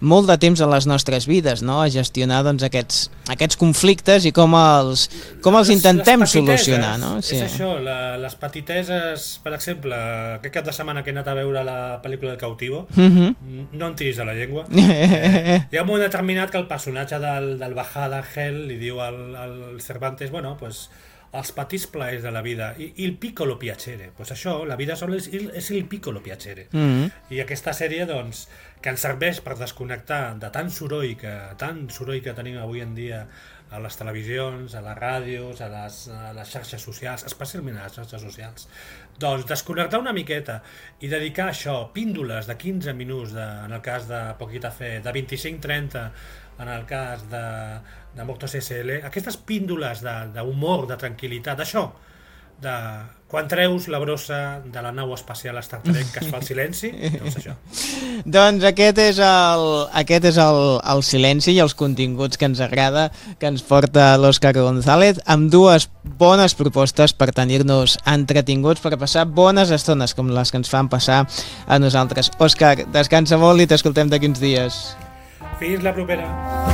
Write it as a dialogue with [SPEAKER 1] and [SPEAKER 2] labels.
[SPEAKER 1] molt de temps en les nostres vides, no? A gestionar doncs, aquests conflictes i com els intentem solucionar. No?
[SPEAKER 2] Sí. És això, les petiteses, per exemple, aquest cap de setmana que he anat a veure la pel·lícula del Cautivo, no em tiris de la llengua. Hi ha un moment determinat que el personatge del Bajada Hell li diu al Cervantes, bueno, pues els petits plaers de la vida i el piccolo piacere, pues això, la vida sola és el piccolo piacere. I aquesta sèrie, doncs, que ens serveix per desconnectar de tant soroll que tenim avui en dia a les televisions, a les ràdios, a les xarxes socials, especialment a les xarxes socials, doncs desconnectar una miqueta i dedicar això, píndoles de 15 minuts, en el cas de Poquita Fe, de 25-30 en el cas de Moctos SL, aquestes píndoles d'humor, de tranquil·litat, d'això, de quan treus la brossa de la nau espacial Star Trek que es fa el silenci, doncs això.
[SPEAKER 1] Doncs aquest és el silenci i els continguts que ens agrada, que ens porta l'Òscar González, amb dues bones propostes per tenir-nos entretinguts, per passar bones estones com les que ens fan passar a nosaltres. Òscar, descansa molt i t'escoltem d'aquí uns dies.
[SPEAKER 2] Fins la propera.